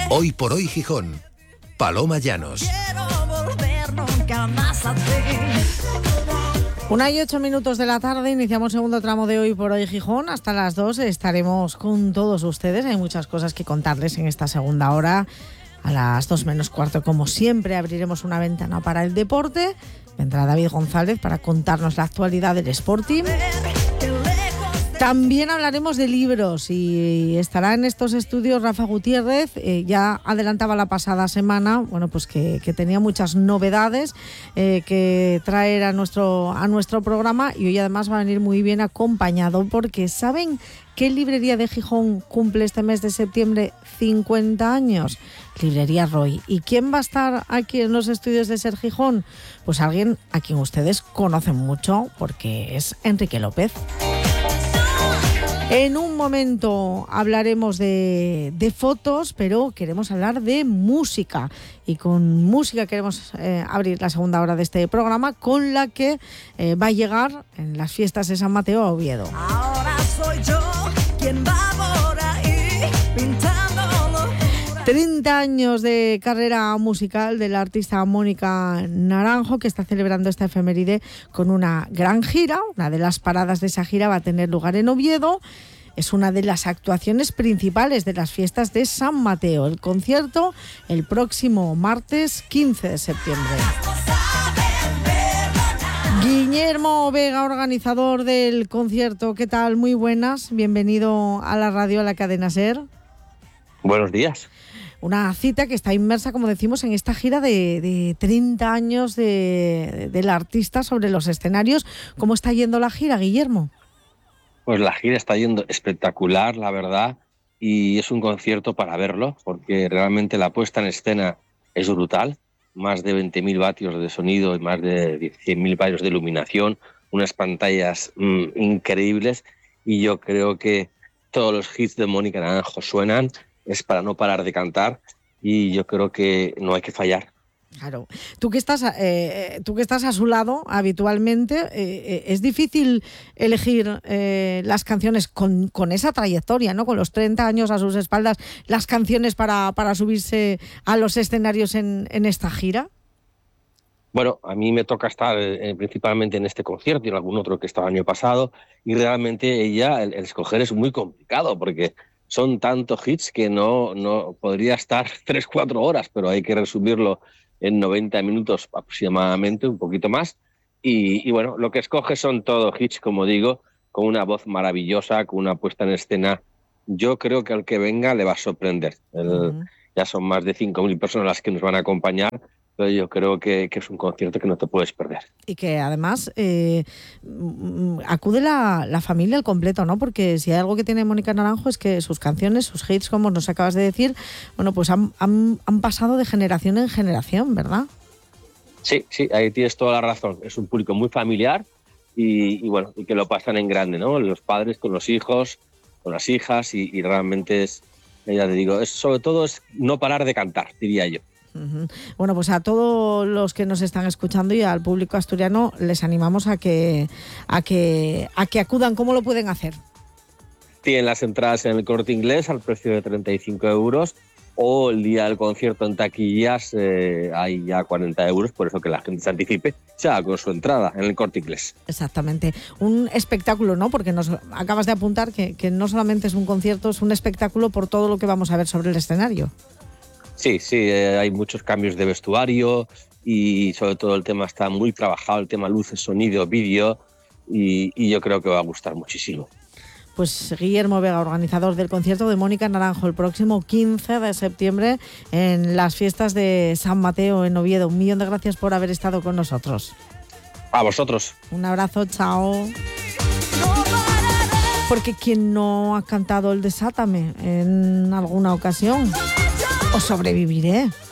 Hoy por hoy Gijón. Paloma Llanos. Quiero volver nunca más a ti. 1:08 de la tarde, iniciamos segundo tramo de Hoy por Hoy Gijón. Hasta las 2 estaremos con todos ustedes. Hay muchas cosas que contarles en esta segunda hora. A las 2 menos cuarto, como siempre, abriremos una ventana para el deporte. Vendrá David González para contarnos la actualidad del Sporting. También hablaremos de libros y estará en estos estudios Rafa Gutiérrez. Ya adelantaba la pasada semana, bueno, pues que tenía muchas novedades que traer a nuestro programa, y hoy además va a venir muy bien acompañado, porque ¿saben qué librería de Gijón cumple este mes de septiembre 50 años? Librería Roy. ¿Y quién va a estar aquí en los estudios de Ser Gijón? Pues alguien a quien ustedes conocen mucho, porque es Enrique López. En un momento hablaremos de fotos, pero queremos hablar de música. Y con música queremos abrir la segunda hora de este programa, con la que va a llegar en las fiestas de San Mateo a Oviedo. Ahora soy yo quien va por ahí pintándolo. 30 años de carrera musical de la artista Mónica Naranjo, que está celebrando esta efeméride con una gran gira. Una de las paradas de esa gira va a tener lugar en Oviedo. Es una de las actuaciones principales de las fiestas de San Mateo. El concierto el próximo martes 15 de septiembre. Guillermo Vega, organizador del concierto. ¿Qué tal? Muy buenas. Bienvenido a la radio, a la cadena SER. Buenos días. Una cita que está inmersa, como decimos, en esta gira de 30 años del artista sobre los escenarios. ¿Cómo está yendo la gira, Guillermo? Pues la gira está yendo espectacular, la verdad, y es un concierto para verlo, porque realmente la puesta en escena es brutal. Más de 20.000 vatios de sonido y más de 100.000 vatios de iluminación, unas pantallas increíbles, y yo creo que todos los hits de Mónica Naranjo suenan. Es para no parar de cantar, y yo creo que no hay que fallar. Claro. Tú que estás a su lado habitualmente, es difícil elegir las canciones con esa trayectoria, ¿no? Con los 30 años a sus espaldas, las canciones para subirse a los escenarios en esta gira. Bueno, a mí me toca estar principalmente en este concierto y en algún otro que estaba el año pasado, y realmente el escoger es muy complicado, porque son tantos hits que no podría estar 3-4 horas, pero hay que resumirlo en 90 minutos aproximadamente, un poquito más. Y bueno, lo que escoge son todos hits, como digo, con una voz maravillosa, con una puesta en escena. Yo creo que al que venga le va a sorprender. Ya son más de 5.000 personas las que nos van a acompañar, pero yo creo que es un concierto que no te puedes perder. Y que además acude la familia al completo, ¿no? Porque si hay algo que tiene Mónica Naranjo es que sus canciones, sus hits, como nos acabas de decir, bueno, pues han pasado de generación en generación, ¿verdad? Sí, ahí tienes toda la razón. Es un público muy familiar y bueno, y que lo pasan en grande, ¿no? Los padres con los hijos, con las hijas, y realmente ya te digo, sobre todo es no parar de cantar, diría yo. Uh-huh. Bueno, pues a todos los que nos están escuchando y al público asturiano les animamos a que acudan. ¿Cómo lo pueden hacer? Tienen las entradas en el Corte Inglés al precio de 35 euros, o el día del concierto en taquillas hay ya 40 euros, por eso que la gente se anticipe, se haga con su entrada en el Corte Inglés. Exactamente. Un espectáculo, ¿no? Porque nos acabas de apuntar que no solamente es un concierto, es un espectáculo por todo lo que vamos a ver sobre el escenario. Sí, hay muchos cambios de vestuario, y sobre todo el tema está muy trabajado, el tema luces, sonido, vídeo, y yo creo que va a gustar muchísimo. Pues Guillermo Vega, organizador del concierto de Mónica Naranjo el próximo 15 de septiembre en las fiestas de San Mateo en Oviedo. 1.000.000 de gracias por haber estado con nosotros. A vosotros. Un abrazo, chao. Porque ¿quién no ha cantado el Desátame en alguna ocasión? O Sobreviviré.